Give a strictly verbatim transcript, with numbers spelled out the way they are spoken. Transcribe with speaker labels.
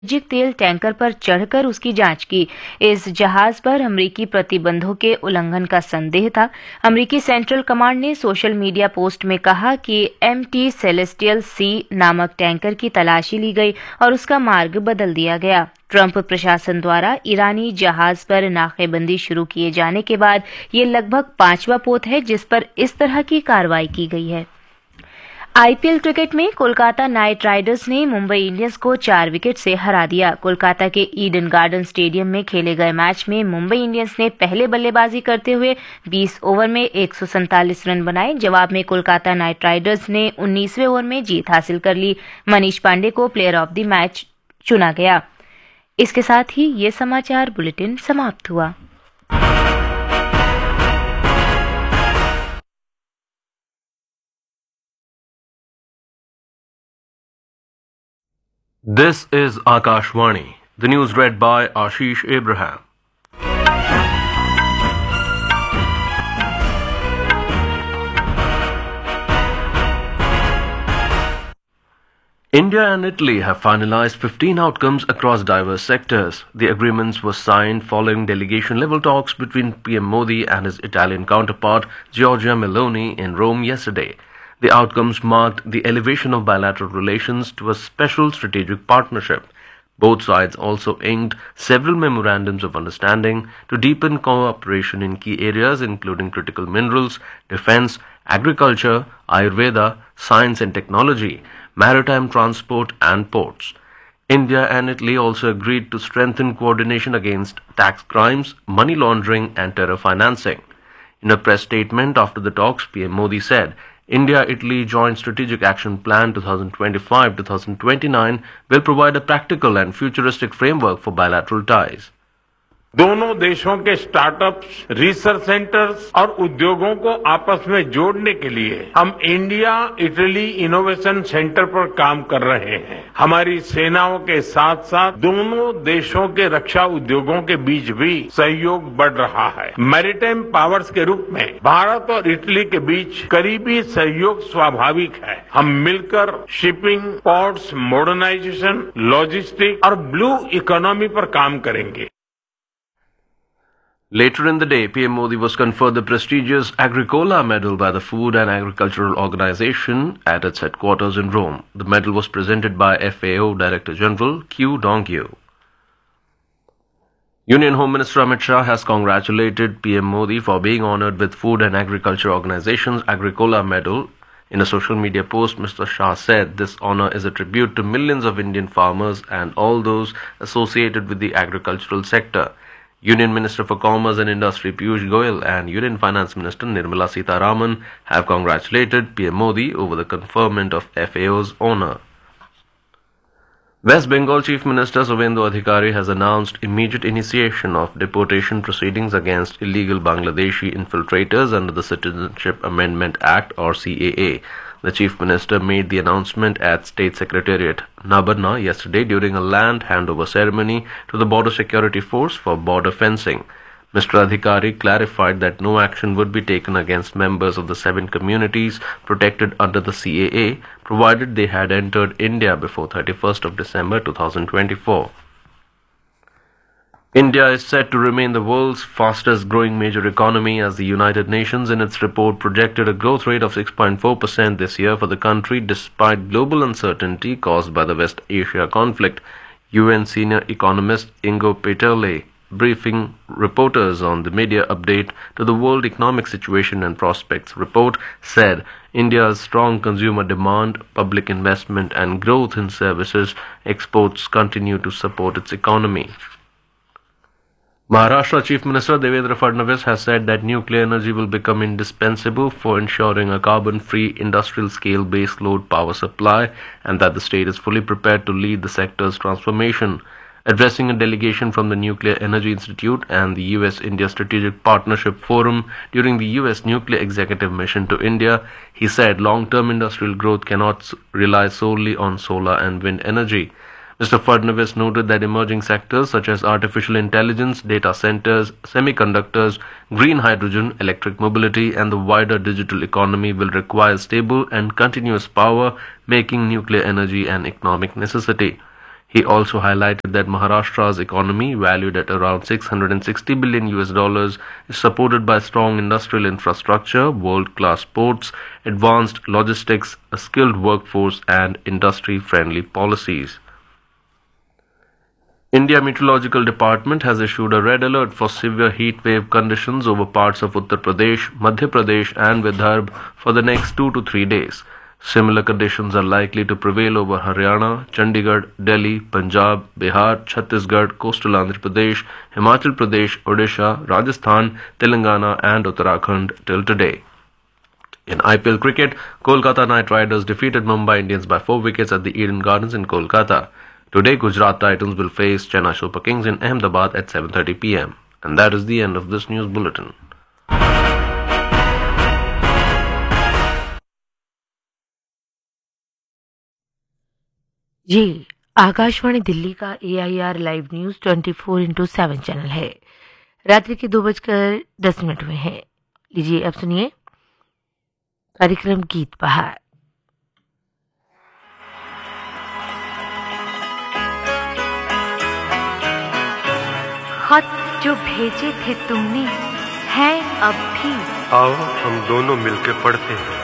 Speaker 1: वाणिज्यिक तेल टैंकर पर चढ़कर उसकी जांच की। इस जहाज पर अमेरिकी प्रतिबंधों के उल्लंघन का संदेह था। अमेरिकी सेंट्रल कमांड ने सोशल मीडिया पोस्ट में कहा कि एम टी सेलेस्टियल सी नामक टैंकर की तलाशी ली गई और उसका मार्ग बदल दिया गया। ट्रंप प्रशासन द्वारा ईरानी जहाज पर नाकेबंदी शुरू किए जाने के बाद ये लगभग पांचवा पोत है जिस पर इस तरह की कार्रवाई की गई है। आईपीएल क्रिकेट में कोलकाता नाइट राइडर्स ने मुंबई इंडियंस को चार विकेट से हरा दिया। कोलकाता के ईडन गार्डन स्टेडियम में खेले गए मैच में मुंबई इंडियंस ने पहले बल्लेबाजी करते हुए बीस ओवर में एक सौ सैंतालीस रन बनाए। जवाब में कोलकाता नाइट राइडर्स ने उन्नीसवें ओवर में जीत हासिल कर ली। मनीष पांडे को प्लेयर ऑफ द मैच चुना गया। इसके साथ ही ये समाचार बुलेटिन समाप्त हुआ।
Speaker 2: This is Akashvani. The news read by Ashish Abraham. India and Italy have finalized fifteen outcomes across diverse sectors. The agreements were signed following delegation-level talks between P M Modi and his Italian counterpart Giorgia Meloni in Rome yesterday. The outcomes marked the elevation of bilateral relations to a special strategic partnership. Both sides also inked several memorandums of understanding to deepen cooperation in key areas including critical minerals, defense, agriculture, Ayurveda, science and technology, maritime transport and ports. India and Italy also agreed to strengthen coordination against tax crimes, money laundering and terror financing. In a press statement after the talks, P M Modi said, India-Italy Joint Strategic Action Plan twenty twenty-five to twenty twenty-nine will provide a practical and futuristic framework for bilateral ties.
Speaker 3: दोनों देशों के startups, research centres और उद्योगों को आपस में जोड़ने के लिए हम इंडिया इटली इनोवेशन सेंटर पर काम कर रहे हैं। हमारी सेनाओं के साथ साथ दोनों देशों के रक्षा उद्योगों के बीच भी सहयोग बढ़ रहा है। मैरीटाइम पावर्स के रूप में भारत और इटली के बीच करीबी सहयोग स्वाभाविक है। हम मिलकर शिपिंग, पोर्ट्स, मॉडर्नाइजेशन, लॉजिस्टिक और ब्लू इकोनॉमी पर काम करेंगे।
Speaker 2: Later in the day, P M Modi was conferred the prestigious Agricola Medal by the Food and Agricultural Organization at its headquarters in Rome. The medal was presented by F A O Director General Q Dongyu. Union Home Minister Amit Shah has congratulated P M Modi for being honored with Food and Agriculture Organization's Agricola Medal. In a social media post, Mister Shah said this honor is a tribute to millions of Indian farmers and all those associated with the agricultural sector. Union Minister for Commerce and Industry Piyush Goyal and Union Finance Minister Nirmala Sitharaman have congratulated P M Modi over the conferment of F A O's honor. West Bengal Chief Minister Suvendu Adhikari has announced immediate initiation of deportation proceedings against illegal Bangladeshi infiltrators under the Citizenship Amendment Act or C A A. The Chief Minister made the announcement at State Secretariat Nabarna yesterday during a land handover ceremony to the Border Security Force for border fencing. Mister Adhikari clarified that no action would be taken against members of the seven communities protected under the C A A, provided they had entered India before thirty-first of December two thousand twenty-four. India is said to remain the world's fastest growing major economy as the United Nations in its report projected a growth rate of six point four percent this year for the country despite global uncertainty caused by the West Asia conflict. U N senior economist Ingo Peterle, briefing reporters on the media update to the World Economic Situation and Prospects report, said India's strong consumer demand, public investment and growth in services exports continue to support its economy. Maharashtra Chief Minister Devendra Fadnavis has said that nuclear energy will become indispensable for ensuring a carbon-free industrial-scale baseload power supply and that the state is fully prepared to lead the sector's transformation. Addressing a delegation from the Nuclear Energy Institute and the U S India Strategic Partnership Forum during the U S Nuclear Executive Mission to India, he said long-term industrial growth cannot rely solely on solar and wind energy. Mister Fadnavis noted that emerging sectors such as artificial intelligence, data centers, semiconductors, green hydrogen, electric mobility and the wider digital economy will require stable and continuous power, making nuclear energy an economic necessity. He also highlighted that Maharashtra's economy, valued at around six hundred sixty billion U S dollars, is supported by strong industrial infrastructure, world-class ports, advanced logistics, a skilled workforce, and industry-friendly policies. India Meteorological Department has issued a red alert for severe heat wave conditions over parts of Uttar Pradesh, Madhya Pradesh, and Vidarbha for the next two to three days. Similar conditions are likely to prevail over Haryana, Chandigarh, Delhi, Punjab, Bihar, Chhattisgarh, coastal Andhra Pradesh, Himachal Pradesh, Odisha, Rajasthan, Telangana, and Uttarakhand till today. In I P L cricket, Kolkata Knight Riders defeated Mumbai Indians by four wickets at the Eden Gardens in Kolkata. Today, Gujarat Titans will face Chennai Super Kings in Ahmedabad at seven thirty p m. And that is the end of this news bulletin.
Speaker 4: ये आकाशवाणी दिल्ली का ए I R live news twenty four into seven channel है। रात्रि के दो बजकर दस minute हुए हैं। लीजिए अब सुनिए कार्यक्रम गीत बहार।
Speaker 5: खत जो भेजे थे तुमने हैं अब भी,
Speaker 6: आओ हम दोनों मिलके पढ़ते हैं।